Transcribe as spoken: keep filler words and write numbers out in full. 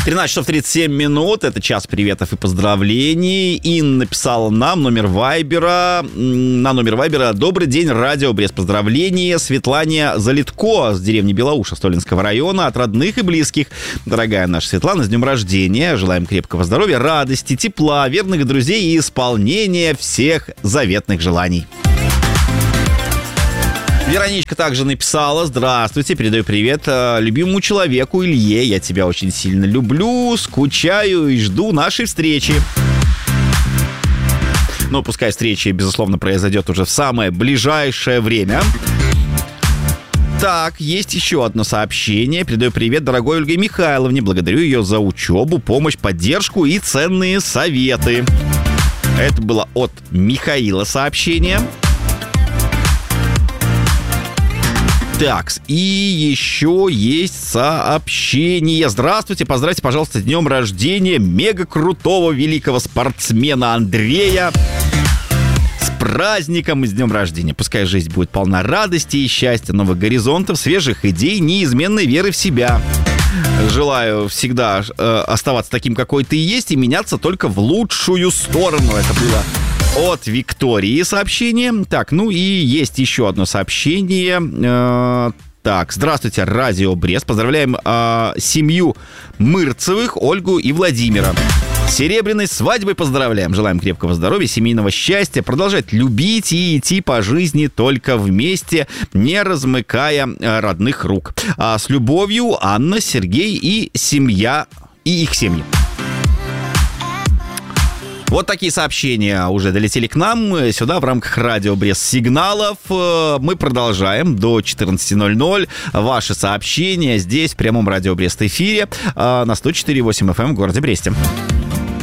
тринадцать часов тридцать семь минут. Это час приветов и поздравлений. Инна написала нам номер Вайбера. На номер Вайбера. Добрый день, радио Брест. Поздравления Светлане Залитко с деревни Белоуша Столинского района от родных и близких. Дорогая наша Светлана, с днем рождения. Желаем крепкого здоровья, радости, тепла, верных друзей и исполнения всех заветных желаний. Вероничка также написала: здравствуйте, передаю привет любимому человеку Илье. Я тебя очень сильно люблю, скучаю и жду нашей встречи. Но пускай встреча, безусловно, произойдет уже в самое ближайшее время. Так, есть еще одно сообщение. Передаю привет дорогой Ольге Михайловне. Благодарю ее за учебу, помощь, поддержку и ценные советы. Это было от Михаила сообщение. Так, и еще есть сообщение. Здравствуйте, поздравьте, пожалуйста, с днем рождения мега крутого великого спортсмена Андрея. С праздником и с днем рождения. Пускай жизнь будет полна радости и счастья, новых горизонтов, свежих идей, неизменной веры в себя. Желаю всегда э, оставаться таким, какой ты есть, и меняться только в лучшую сторону. Это было от Виктории сообщение. Так, ну и есть еще одно сообщение. Э, так, здравствуйте, радио Брест. Поздравляем э, семью Мырцевых, Ольгу и Владимира. С серебряной свадьбой поздравляем. Желаем крепкого здоровья, семейного счастья, продолжать любить и идти по жизни только вместе, не размыкая э, родных рук. А с любовью, Анна, Сергей и семья, и их семьи. Вот такие сообщения уже долетели к нам сюда в рамках радио Брест сигналов. Мы продолжаем до четырнадцати ноль-ноль. Ваши сообщения здесь в прямом радио Брест эфире на сто четыре и восемь эф эм в городе Бресте.